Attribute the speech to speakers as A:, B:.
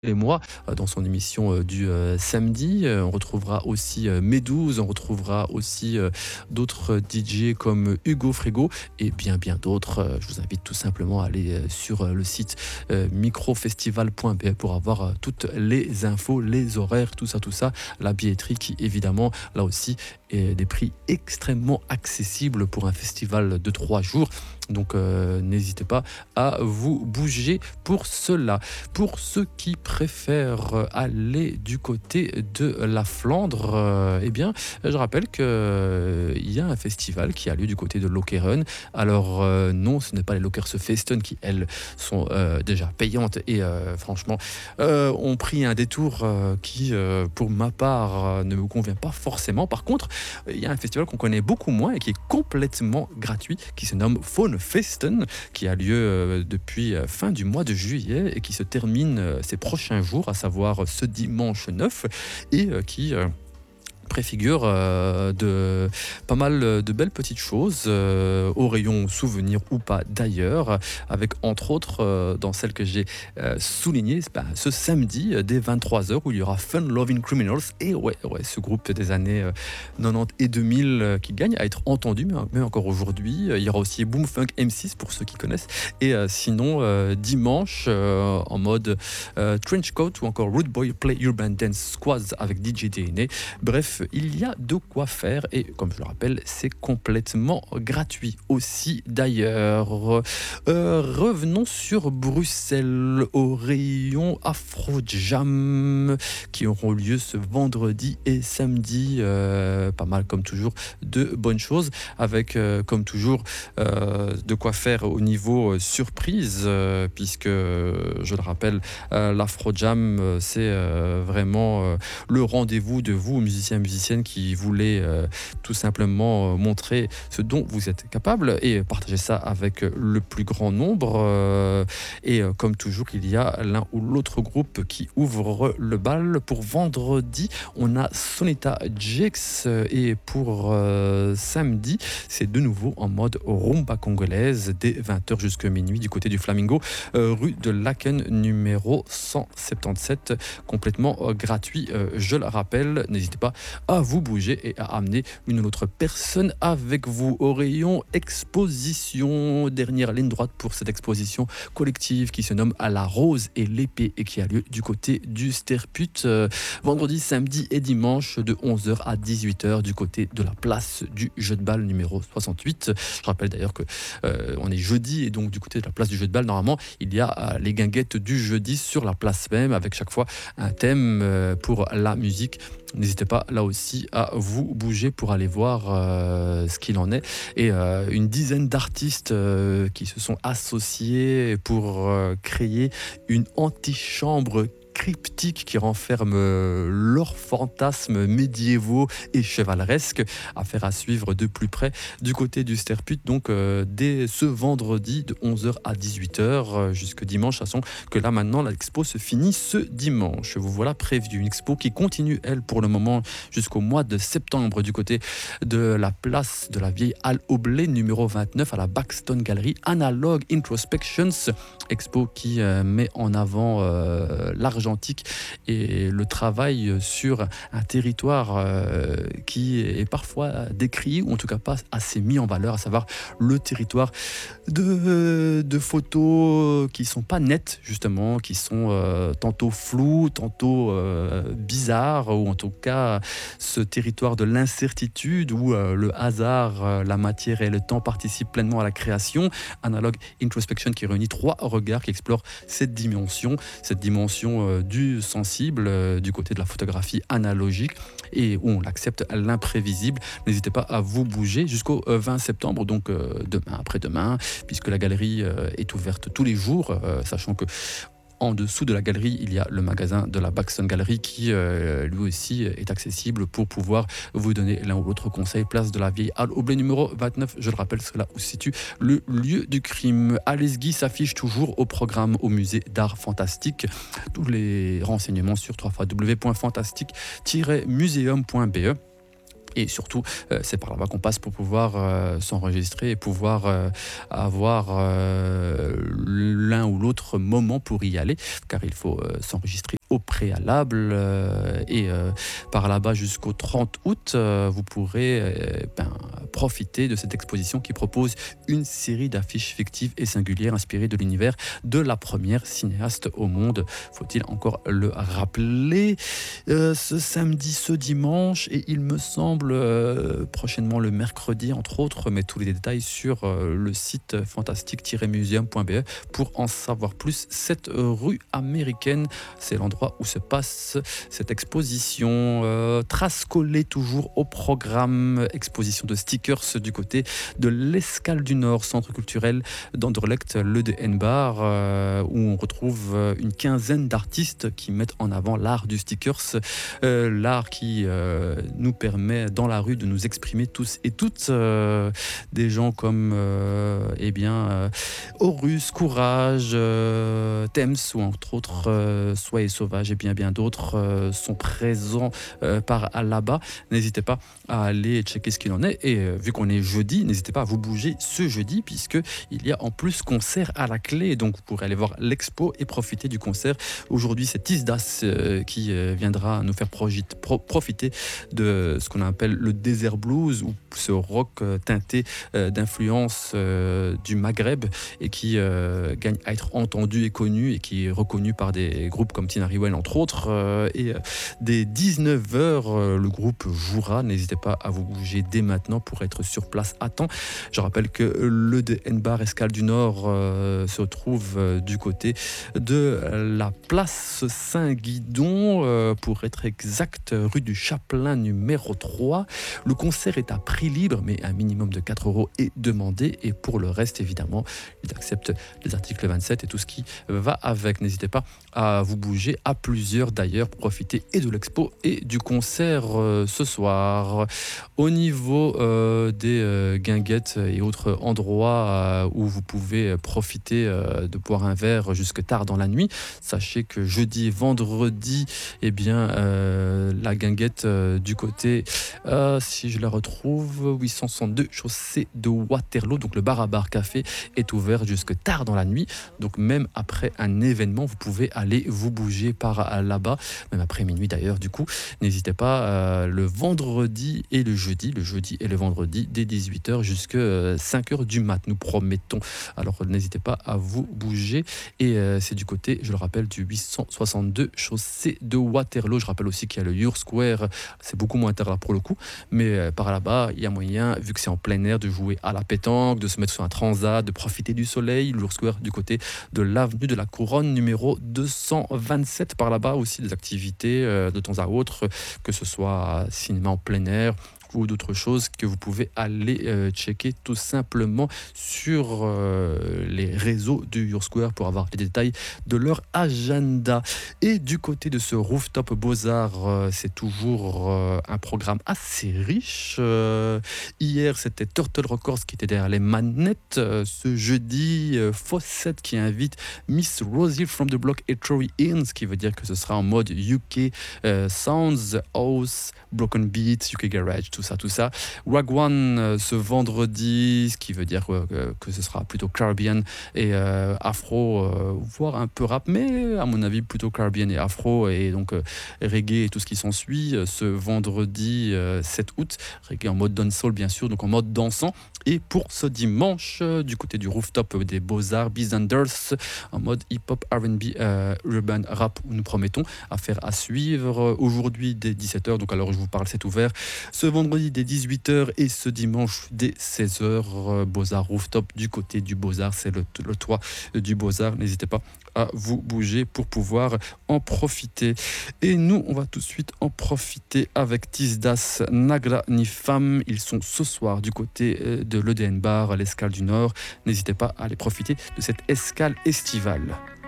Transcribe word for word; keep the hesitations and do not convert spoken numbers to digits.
A: Et moi, euh, dans son émission euh, du euh, samedi. Euh, on retrouvera aussi euh, Medouze, on retrouvera aussi euh, d'autres euh, D J comme Hugo Frigo et bien bien d'autres. Euh, je vous invite tout simplement à aller euh, sur euh, le site euh, microfestival point b e pour avoir euh, toutes les infos, les horaires, tout ça, tout ça. La billetterie qui évidemment, là aussi, est des prix extrêmement accessibles pour un festival de trois jours. Donc euh, n'hésitez pas à vous bouger pour cela. Pour ceux qui préfèrent aller du côté de la Flandre, euh, eh bien, je rappelle qu'il euh, y a un festival qui a lieu du côté de Lokeren. Alors euh, non, ce n'est pas les Lokersfeesten qui, elles, sont euh, déjà payantes et euh, franchement, euh, ont pris un détour euh, qui, euh, pour ma part, euh, ne me convient pas forcément. Par contre, il y a un festival qu'on connaît beaucoup moins et qui est complètement gratuit, qui se nomme Faunefeesten, qui a lieu euh, depuis euh, fin du mois de juillet et qui se termine euh, ces prochains jours, à savoir ce dimanche neuf, et euh, qui euh, préfigure euh, de pas mal de belles petites choses euh, au rayon souvenirs ou pas d'ailleurs, avec entre autres euh, dans celle que j'ai euh, soulignée ben, ce samedi euh, dès vingt-trois heures où il y aura Fun Loving Criminals, et ouais, ouais ce groupe des années euh, quatre-vingt-dix et deux mille euh, qui gagne à être entendu mais, mais encore aujourd'hui. Il y aura aussi Boomfunk M six pour ceux qui connaissent, et euh, sinon euh, dimanche euh, en mode euh, Trench Coat ou encore Rude Boy Play Urban Dance Squads avec D J D N A. Bref, il y a de quoi faire et comme je le rappelle, c'est complètement gratuit aussi d'ailleurs. Euh, revenons sur Bruxelles au rayon Afro Jam qui auront lieu ce vendredi et samedi. Euh, pas mal comme toujours de bonnes choses avec euh, comme toujours euh, de quoi faire au niveau euh, surprise euh, puisque je le rappelle, euh, l'Afro Jam euh, c'est euh, vraiment euh, le rendez-vous de vous musiciens musiciennes qui voulaient euh, tout simplement euh, montrer ce dont vous êtes capable et partager ça avec le plus grand nombre. Euh, et euh, comme toujours, il y a l'un ou l'autre groupe qui ouvre le bal. Pour vendredi, on a Sonita Jex et pour euh, samedi, c'est de nouveau en mode rumba congolaise dès vingt heures jusqu'à minuit du côté du Flamingo, euh, rue de Laken numéro cent soixante-dix-sept, complètement euh, gratuit. Euh, je le rappelle, n'hésitez pas à vous bouger et à amener une autre personne avec vous. Au rayon exposition, dernière ligne droite pour cette exposition collective qui se nomme À la rose et l'épée et qui a lieu du côté du Sterput euh, vendredi, samedi et dimanche de onze heures à dix-huit heures du côté de la place du jeu de balle numéro soixante-huit. Je rappelle d'ailleurs que euh, on est jeudi et donc du côté de la place du jeu de balle, normalement il y a euh, les guinguettes du jeudi sur la place même avec chaque fois un thème euh, pour la musique. N'hésitez pas là aussi à vous bouger pour aller voir euh, ce qu'il en est. Et euh, une dizaine d'artistes euh, qui se sont associés pour euh, créer une antichambre cryptique qui renferme euh, leurs fantasmes médiévaux et chevaleresques. Affaire à suivre de plus près du côté du Sterput, donc euh, dès ce vendredi de onze heures à dix-huit heures euh, jusque dimanche, de toute façon que là maintenant l'expo se finit ce dimanche. Vous voilà prévenu. Une expo qui continue elle pour le moment jusqu'au mois de septembre du côté de la place de la vieille Halle au Blé numéro vingt-neuf à la Baxton Gallery. Analog Introspections, expo qui euh, met en avant euh, l'argentique et le travail sur un territoire euh, qui est parfois décrit ou en tout cas pas assez mis en valeur, à savoir le territoire de, de photos qui sont pas nettes justement, qui sont euh, tantôt floues, tantôt euh, bizarres, ou en tout cas ce territoire de l'incertitude où euh, le hasard, euh, la matière et le temps participent pleinement à la création. Analog Introspection qui réunit trois regards qui explorent cette dimension, cette dimension euh, du sensible, euh, du côté de la photographie analogique et où on accepte l'imprévisible. N'hésitez pas à vous bouger jusqu'au euh, vingt septembre, donc euh, demain, après-demain, puisque la galerie euh, est ouverte tous les jours, euh, sachant que en dessous de la galerie, il y a le magasin de la Baxton Gallery qui, euh, lui aussi, est accessible pour pouvoir vous donner l'un ou l'autre conseil. Place de la vieille Halle au Blé numéro vingt-neuf. Je le rappelle, c'est là où se situe le lieu du crime. Alesgui s'affiche toujours au programme au musée d'art fantastique. Tous les renseignements sur w w w point fantastique tiret museum point b e. Et surtout, euh, c'est par là-bas qu'on passe pour pouvoir euh, s'enregistrer et pouvoir euh, avoir euh, l'un ou l'autre moment pour y aller, car il faut euh, s'enregistrer au préalable. euh, et euh, par là-bas jusqu'au trente août, euh, vous pourrez euh, ben, profiter de cette exposition qui propose une série d'affiches fictives et singulières inspirées de l'univers de la première cinéaste au monde. Faut-il encore le rappeler? Euh, ce samedi, ce dimanche, et il me semble euh, prochainement le mercredi, entre autres, mais tous les détails sur euh, le site fantastique-museum point b e pour en savoir plus. Cette euh, rue américaine, c'est l'endroit où se passe cette exposition. Euh, trace collée toujours au programme, exposition de stickers du côté de l'Escale du Nord, centre culturel d'Anderlecht, le D N Bar, euh, où on retrouve euh, une quinzaine d'artistes qui mettent en avant l'art du stickers, euh, l'art qui euh, nous permet dans la rue de nous exprimer tous et toutes. Euh, des gens comme euh, eh bien, euh, Horus, Courage, euh, Thames ou entre autres euh, Soyez Sauvage et bien bien d'autres euh, sont présents euh, par là-bas. N'hésitez pas à aller checker ce qu'il en est. Et euh, vu qu'on est jeudi, n'hésitez pas à vous bouger ce jeudi puisque il y a en plus concert à la clé. Donc vous pourrez aller voir l'expo et profiter du concert. Aujourd'hui, c'est Tisdas euh, qui euh, viendra nous faire profiter, pro- profiter de ce qu'on appelle le desert blues ou ce rock euh, teinté euh, d'influence euh, du Maghreb et qui euh, gagne à être entendu et connu et qui est reconnu par des groupes comme Tina Riwen entre autres. Euh, et euh, dès dix-neuf heures, euh, le groupe jouera. N'hésitez pas à vous bouger dès maintenant pour être sur place à temps. Je rappelle que le D N Bar Escale du Nord euh, se trouve euh, du côté de la place Saint-Guidon, euh, pour être exact, rue du Chapelain numéro trois. Le concert est à prix libre, mais un minimum de quatre euros est demandé. Et pour le reste, évidemment, ils acceptent les articles vingt-sept et tout ce qui va avec. N'hésitez pas à vous bouger à plusieurs d'ailleurs pour profiter et de l'expo et du concert euh, ce soir. Au niveau euh, des euh, guinguettes et autres endroits euh, où vous pouvez profiter euh, de boire un verre jusque tard dans la nuit, sachez que jeudi et vendredi, eh bien, euh, la guinguette euh, du côté, euh, si je la retrouve, huit cent soixante-deux chaussée de Waterloo, donc le bar à bar café est ouvert jusque tard dans la nuit. Donc même après un événement, vous pouvez aller vous bouger par là-bas, même après minuit d'ailleurs. Du coup, n'hésitez pas euh, le vendredi et le jeudi, le jeudi et le vendredi, dès dix-huit heures jusqu'à cinq heures du mat, nous promettons. Alors n'hésitez pas à vous bouger. Et euh, c'est du côté, je le rappelle, du huit cent soixante-deux chaussée de Waterloo. Je rappelle aussi qu'il y a le Your Square, c'est beaucoup moins tard là pour le coup, mais euh, par là-bas, il y a moyen, vu que c'est en plein air, de jouer à la pétanque, de se mettre sur un transat, de profiter du soleil. Le Your Square du côté de l'avenue de la Couronne numéro deux cent vingt-sept, par là-bas aussi des activités euh, de temps à autre, que ce soit cinéma en plein air ou d'autres choses que vous pouvez aller euh, checker tout simplement sur euh, les réseaux du Your Square pour avoir les détails de leur agenda. Et du côté de ce rooftop Beaux-Arts, euh, c'est toujours euh, un programme assez riche. Euh, hier, c'était Turtle Records qui était derrière les manettes. Euh, ce jeudi, euh, Fawcett qui invite Miss Rosie from the Block et Troy Inn, ce qui veut dire que ce sera en mode U K euh, Sounds, House, Broken Beats, U K Garage, tout ça, tout ça. Wagwan euh, ce vendredi, ce qui veut dire euh, que ce sera plutôt Caribbean et euh, Afro, euh, voire un peu rap, mais à mon avis plutôt Caribbean et Afro, et donc euh, reggae et tout ce qui s'ensuit. Euh, ce vendredi euh, sept août, reggae en mode dancehall bien sûr, donc en mode dansant. Et pour ce dimanche, euh, du côté du rooftop des Beaux-Arts, Bizanders, en mode hip-hop, R and B, euh, urban rap, nous promettons affaire à suivre. Aujourd'hui dès dix-sept heures, donc alors je vous parle, c'est ouvert. Ce vendredi dès dix-huit heures et ce dimanche dès seize heures, euh, Beaux-Arts rooftop du côté du Beaux-Arts, c'est le, le toit du Beaux-Arts. N'hésitez pas à vous bouger pour pouvoir en profiter. Et nous, on va tout de suite en profiter avec Tisdas, Nagra ni Femme. Ils sont ce soir du côté euh, de l'E D N Bar, à l'Escale du Nord. N'hésitez pas à aller profiter de cette escale estivale.